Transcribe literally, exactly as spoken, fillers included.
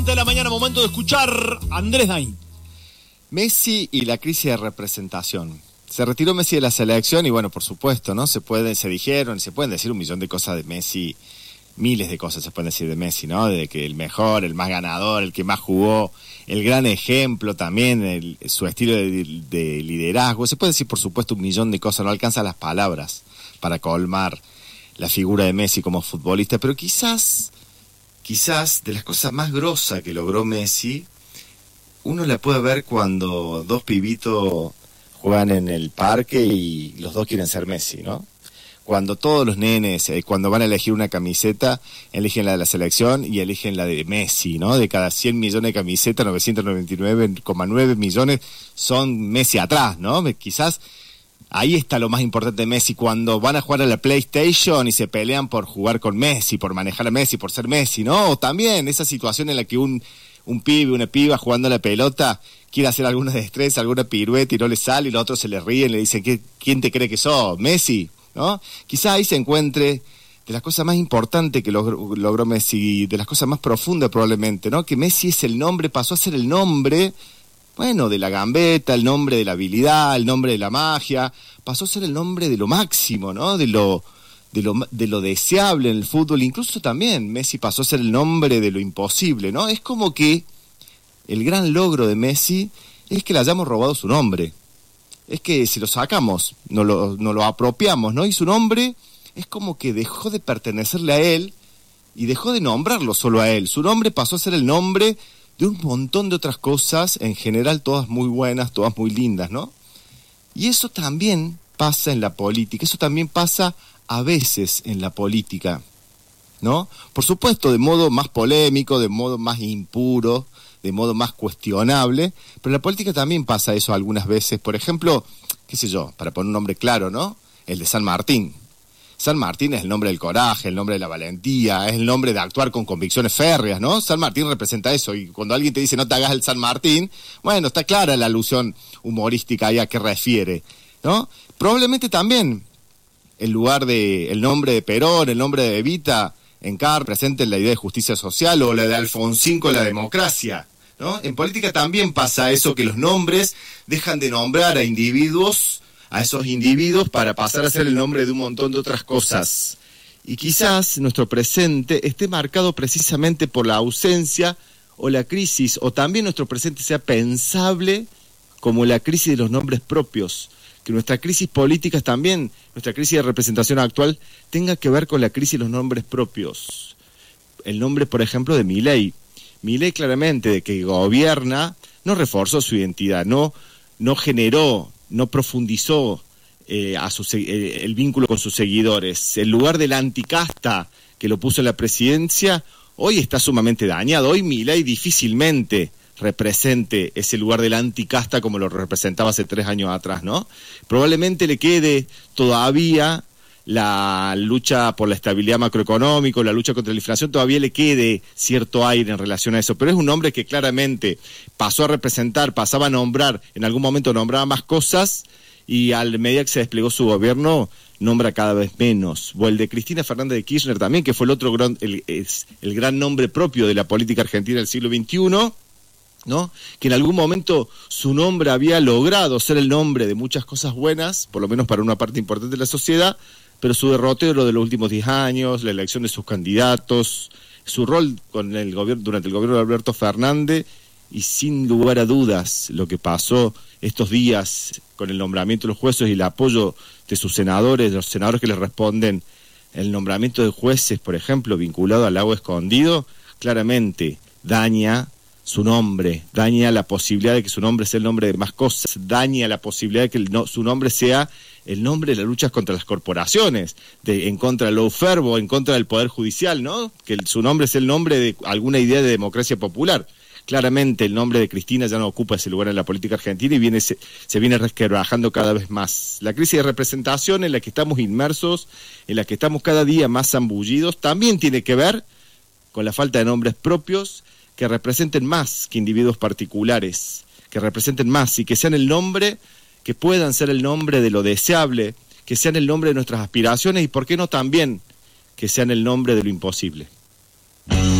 De la mañana, momento de escuchar a Andrés Dain. Messi y la crisis de representación. Se retiró Messi de la selección y bueno, por supuesto, ¿no? Se pueden, se dijeron, se pueden decir un millón de cosas de Messi, miles de cosas se pueden decir de Messi, ¿no? De que el mejor, el más ganador, el que más jugó, el gran ejemplo también, el, su estilo de, de liderazgo. Se puede decir, por supuesto, un millón de cosas, no alcanza las palabras para colmar la figura de Messi como futbolista, pero quizás, quizás de las cosas más grosas que logró Messi, uno la puede ver cuando dos pibitos juegan en el parque y los dos quieren ser Messi, ¿no? Cuando todos los nenes, eh, cuando van a elegir una camiseta, eligen la de la selección y eligen la de Messi, ¿no? De cada cien millones de camisetas, novecientos noventa y nueve coma nueve millones son Messi atrás, ¿no? Quizás ahí está lo más importante de Messi, cuando van a jugar a la PlayStation y se pelean por jugar con Messi, por manejar a Messi, por ser Messi, ¿no? O también esa situación en la que un, un pibe, una piba jugando a la pelota quiere hacer alguna destreza, alguna pirueta y no le sale y los otros se le ríen, le dicen, ¿qué, ¿quién te cree que sos? ¿Messi? ¿No? Quizá ahí se encuentre de las cosas más importantes que logró, logró Messi, de las cosas más profundas probablemente, ¿no? Que Messi es el nombre, pasó a ser el nombre, bueno, de la gambeta, el nombre de la habilidad, el nombre de la magia, pasó a ser el nombre de lo máximo, ¿no? De lo, de lo, de lo deseable en el fútbol, incluso también Messi pasó a ser el nombre de lo imposible, ¿no? Es como que el gran logro de Messi es que le hayamos robado su nombre. Es que si lo sacamos, no lo, no lo apropiamos, ¿no? Y su nombre es como que dejó de pertenecerle a él y dejó de nombrarlo solo a él. Su nombre pasó a ser el nombre de un montón de otras cosas, en general todas muy buenas, todas muy lindas, ¿no? Y eso también pasa en la política, eso también pasa a veces en la política, ¿no? Por supuesto, de modo más polémico, de modo más impuro, de modo más cuestionable, pero en la política también pasa eso algunas veces. Por ejemplo, qué sé yo, para poner un nombre claro, ¿no? El de San Martín. San Martín es el nombre del coraje, el nombre de la valentía, es el nombre de actuar con convicciones férreas, ¿no? San Martín representa eso, y cuando alguien te dice no te hagas el San Martín, bueno, está clara la alusión humorística ahí a qué refiere, ¿no? Probablemente también el lugar de, el nombre de Perón, el nombre de Evita, encar presente en la idea de justicia social, o la de Alfonsín con la democracia, ¿no? En política también pasa eso, que los nombres dejan de nombrar a individuos, a esos individuos, para pasar a ser el nombre de un montón de otras cosas. Y quizás nuestro presente esté marcado precisamente por la ausencia o la crisis, o también nuestro presente sea pensable como la crisis de los nombres propios, que nuestra crisis política también, nuestra crisis de representación actual, tenga que ver con la crisis de los nombres propios. El nombre, por ejemplo, de Milei. Milei claramente, de que gobierna, no reforzó su identidad, no, no generó, no profundizó eh, a su, eh, el vínculo con sus seguidores. El lugar de la anticasta que lo puso en la presidencia, hoy está sumamente dañado. Hoy Milei difícilmente represente ese lugar de la anticasta como lo representaba hace tres años atrás, ¿no? Probablemente le quede todavía la lucha por la estabilidad macroeconómica, la lucha contra la inflación, todavía le quede cierto aire en relación a eso, pero es un hombre que claramente pasó a representar, pasaba a nombrar, en algún momento nombraba más cosas, y a medida que se desplegó su gobierno, nombra cada vez menos. O el de Cristina Fernández de Kirchner también, que fue el otro gran, el, es el gran nombre propio de la política argentina del siglo veintiuno, ¿no? Que en algún momento su nombre había logrado ser el nombre de muchas cosas buenas, por lo menos para una parte importante de la sociedad, pero su derrotero de los últimos diez años, la elección de sus candidatos, su rol con el gobierno, durante el gobierno de Alberto Fernández, y sin lugar a dudas lo que pasó estos días con el nombramiento de los jueces y el apoyo de sus senadores, de los senadores que les responden, el nombramiento de jueces, por ejemplo, vinculado al lago escondido, claramente daña su nombre, daña la posibilidad de que su nombre sea el nombre de más cosas, daña la posibilidad de que el no, su nombre sea el nombre de las luchas contra las corporaciones, de, en contra del lawfare, en contra del poder judicial, ¿no? Que el, su nombre es el nombre de alguna idea de democracia popular. Claramente el nombre de Cristina ya no ocupa ese lugar en la política argentina y viene se, se viene resquebrajando cada vez más. La crisis de representación en la que estamos inmersos, en la que estamos cada día más zambullidos, también tiene que ver con la falta de nombres propios que representen más que individuos particulares, que representen más y que sean el nombre, que puedan ser el nombre de lo deseable, que sean el nombre de nuestras aspiraciones y, por qué no, también que sean el nombre de lo imposible.